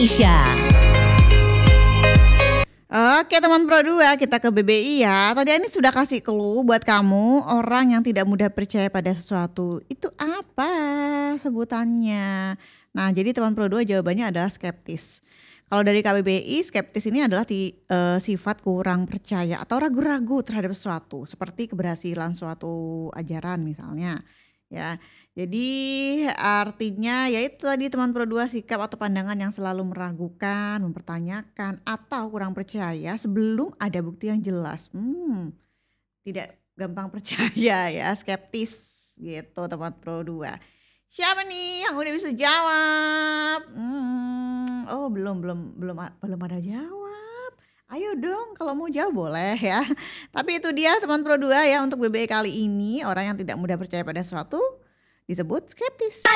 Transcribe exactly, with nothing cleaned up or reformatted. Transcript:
Indonesia. Oke teman Pro dua, kita ke B B I ya. Tadi ini sudah kasih clue buat kamu, orang yang tidak mudah percaya pada sesuatu. Itu apa sebutannya? Nah, jadi teman Pro dua jawabannya adalah skeptis. Kalau dari K B B I, skeptis ini adalah ti, uh, sifat kurang percaya atau ragu-ragu terhadap sesuatu, seperti keberhasilan suatu ajaran misalnya. Ya, jadi artinya yaitu tadi teman Pro dua, sikap atau pandangan yang selalu meragukan, mempertanyakan atau kurang percaya sebelum ada bukti yang jelas. Hmm, tidak gampang percaya ya, skeptis gitu teman Pro dua. Siapa nih yang udah bisa jawab? Hmm, oh belum belum belum belum ada jawab. Ayo dong kalau mau jawab boleh ya. Tapi itu dia teman Pro dua ya untuk B B I kali ini, orang yang tidak mudah percaya pada sesuatu disebut skeptis.